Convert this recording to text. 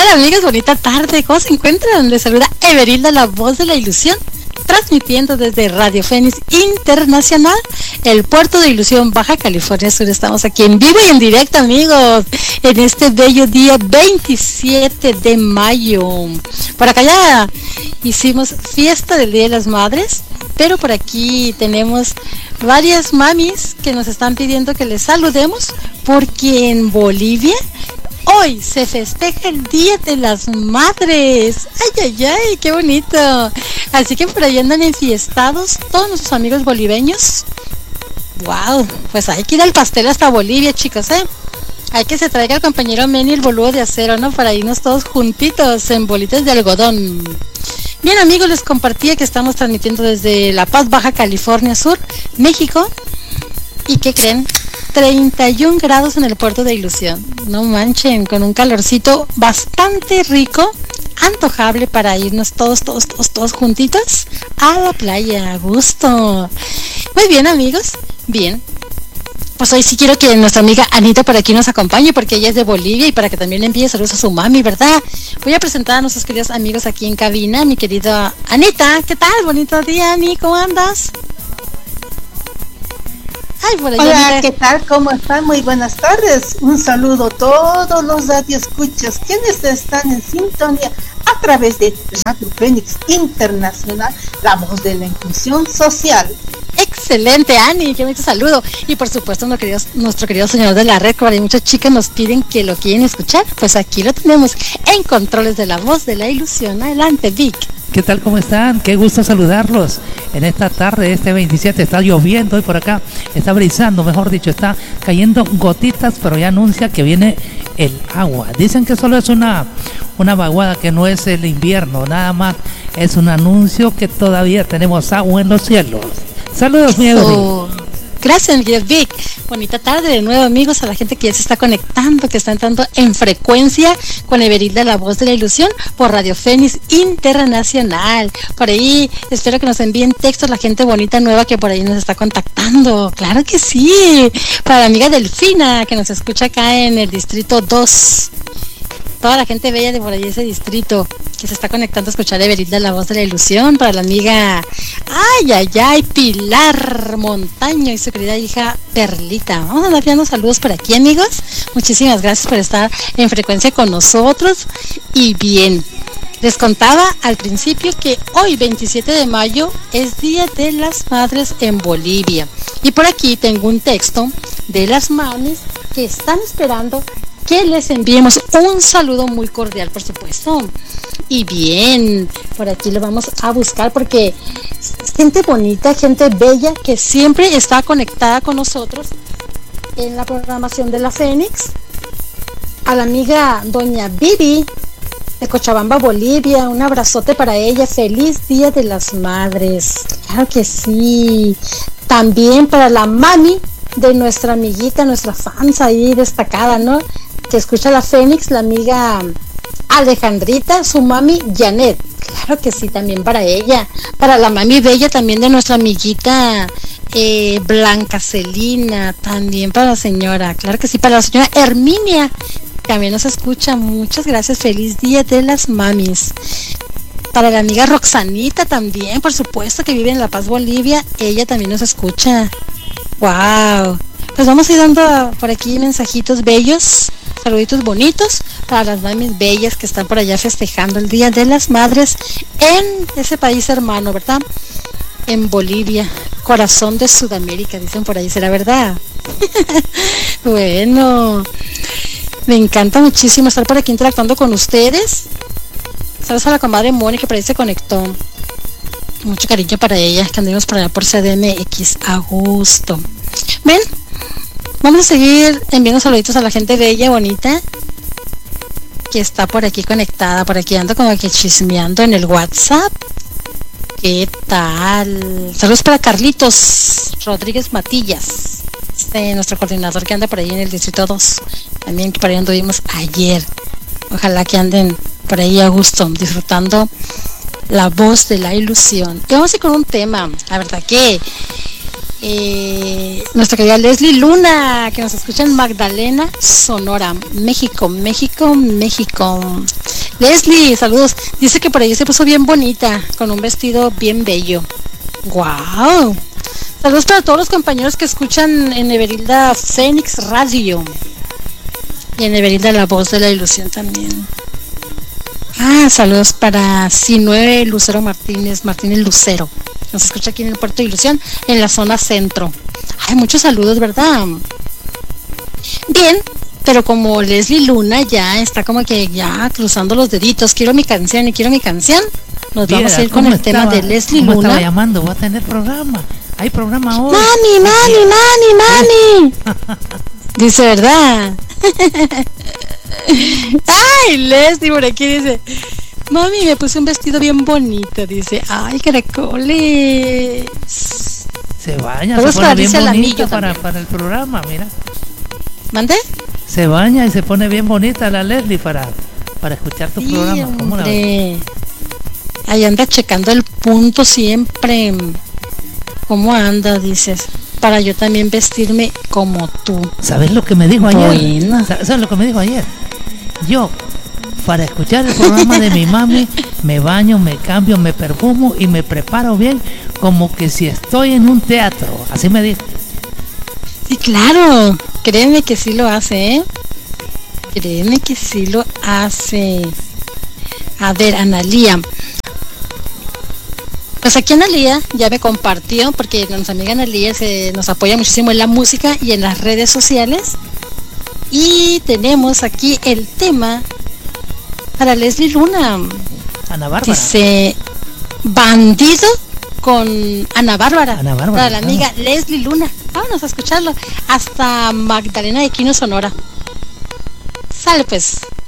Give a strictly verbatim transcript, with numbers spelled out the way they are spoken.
tal, amigas? Bonita tarde. ¿Cómo se encuentran? Les saluda Everilda, la voz de la ilusión, transmitiendo desde Radio Fénix Internacional, el puerto de Ilusión, Baja California Sur. Estamos aquí en vivo y en directo, amigos, en este bello día veintisiete de mayo. Por acá ya hicimos fiesta del Día de las Madres, pero por aquí tenemos varias mamis que nos están pidiendo que les saludemos, porque en Bolivia hoy se festeja el Día de las Madres. Ay, ay, ay, qué bonito. Así que por ahí andan enfiestados todos nuestros amigos bolivianos. Wow, pues hay que ir al pastel hasta Bolivia, chicos, ¿eh? Hay que se traiga el compañero Meni el boludo de acero, ¿no? Para irnos todos juntitos en bolitas de algodón. Bien, amigos, les compartía que estamos transmitiendo desde La Paz, Baja California Sur, México. ¿Y qué creen? treinta y un grados en el puerto de Ilusión. No manchen, con un calorcito bastante rico, antojable para irnos todos, todos, todos, todos juntitos a la playa. A gusto. Muy bien, amigos. Bien. Pues hoy sí quiero que nuestra amiga Anita por aquí nos acompañe, porque ella es de Bolivia, y para que también le envíe saludos a su mami, ¿verdad? Voy a presentar a nuestros queridos amigos aquí en cabina. Mi querida Anita, ¿qué tal? Bonito día, Ani, ¿cómo andas? Ay, por allá, hola, ¿qué tal? ¿Cómo están? Muy buenas tardes. Un saludo a todos los radioescuchas quienes están en sintonía a través de Radio Fénix Internacional, la voz de la inclusión social. Excelente, Ani, que mucho saludo. Y por supuesto, nuestro querido, nuestro querido señor de la red, que muchas chicas nos piden que lo quieren escuchar. Pues aquí lo tenemos en controles de la voz de la ilusión. Adelante, Vic. ¿Qué tal? ¿Cómo están? Qué gusto saludarlos en esta tarde, este veintisiete. Está lloviendo hoy por acá, está brisando, mejor dicho, está cayendo gotitas, pero ya anuncia que viene el agua. Dicen que solo es una, una vaguada, que no es el invierno, nada más. Es un anuncio que todavía tenemos agua en los cielos. Saludos, mi Evelyn. Gracias, Vic. Bonita tarde de nuevo, amigos, a la gente que ya se está conectando, que está entrando en frecuencia con Everilda, la voz de la ilusión, por Radio Fénix Internacional. Por ahí espero que nos envíen textos la gente bonita nueva que por ahí nos está contactando. Claro que sí. Para la amiga Delfina, que nos escucha acá en el distrito dos. Toda la gente bella de por ahí, ese distrito, que se está conectando a escuchar a Everilda, la voz de la ilusión. Para la amiga, ay, ay, ay, Pilar Montaño y su querida hija Perlita. Vamos a dar unos saludos por aquí, amigos. Muchísimas gracias por estar en frecuencia con nosotros. Y bien, les contaba al principio que hoy, veintisiete de mayo, es Día de las Madres en Bolivia. Y por aquí tengo un texto de las mamis que están esperando que les enviemos un saludo muy cordial, por supuesto. Y bien, por aquí lo vamos a buscar, porque gente bonita, gente bella, que siempre está conectada con nosotros en la programación de la Fénix. A la amiga doña Vivi de Cochabamba, Bolivia, un abrazote para ella. Feliz Día de las Madres. Claro que sí. También para la mami de nuestra amiguita, nuestra fans ahí destacada, ¿no? Que escucha la Fénix, la amiga Alejandrita, su mami Janet. Claro que sí, también para ella. Para la mami bella también de nuestra amiguita eh, Blanca Celina. También para la señora, claro que sí, para la señora Herminia, también nos escucha. Muchas gracias, feliz Día de las Mamis. Para la amiga Roxanita también, por supuesto, que vive en La Paz, Bolivia. Ella también nos escucha. Wow. Pues vamos a ir dando por aquí mensajitos bellos, saluditos bonitos para las mamis bellas que están por allá festejando el Día de las Madres en ese país hermano, ¿verdad? En Bolivia, corazón de Sudamérica, dicen por ahí, ¿será verdad? Bueno, me encanta muchísimo estar por aquí interactuando con ustedes. Saludos a la comadre Moni, que por ahí se conectó. Mucho cariño para ella, que andemos por allá por C D M X, a gusto. Ven, vamos a seguir enviando saluditos a la gente bella, bonita, que está por aquí conectada. Por aquí ando como que chismeando en el WhatsApp. ¿Qué tal? Saludos para Carlitos Rodríguez Matillas, este, nuestro coordinador que anda por ahí en el distrito dos. También que por ahí anduvimos ayer. Ojalá que anden por ahí a gusto, disfrutando la voz de la ilusión. Y vamos a ir con un tema, la verdad que eh, nuestra querida Leslie Luna, que nos escucha en Magdalena, Sonora, México, México, México. Leslie, saludos. Dice que por ahí se puso bien bonita, con un vestido bien bello. ¡Wow! Saludos para todos los compañeros que escuchan en Everilda Fénix Radio. Y en Everilda La Voz de la Ilusión también. Ah, saludos para Sinue Lucero Martínez, Martínez Lucero. Nos escucha aquí en el Puerto de Ilusión, en la zona centro. Ay, muchos saludos, ¿verdad? Bien, pero como Leslie Luna ya está como que ya cruzando los deditos, quiero mi canción y quiero mi canción, nos Viera, vamos a ir con el estaba, tema de Leslie ¿cómo Luna. Estaba llamando, voy a tener programa. Hay programa hoy. Mami, mami, mami, mami. Dice, ¿verdad? Ay, Leslie por aquí dice, mami, me puse un vestido bien bonito. Dice, ay, caracoles. Se baña, Vamos se pone para bien dice el bonita anillo para, también. para el programa, mira. ¿Mande? Se baña y se pone bien bonita la Leslie para, para escuchar tu Sí, programa. ¿Cómo la ves? hombre. Ahí anda checando el punto siempre. ¿Cómo anda? Dices, para yo también vestirme como tú. ¿Sabes lo que me dijo ayer? Buena. ¿Sabes lo que me dijo ayer? Yo, para escuchar el programa de mi mami, me baño, me cambio, me perfumo y me preparo bien, como que si estoy en un teatro. Así me dijo. Sí, claro. Créeme que sí lo hace, ¿eh? Créeme que sí lo hace. A ver, Analía. Pues aquí Analía ya me compartió, porque nuestra amiga Analía se nos apoya muchísimo en la música y en las redes sociales. Y tenemos aquí el tema para Leslie Luna. Ana Bárbara. Dice Bandido con Ana Bárbara. Ana Bárbara, para la claro. amiga Leslie Luna. Vámonos a escucharlo. Hasta Magdalena de Quino, Sonora. Sale pues.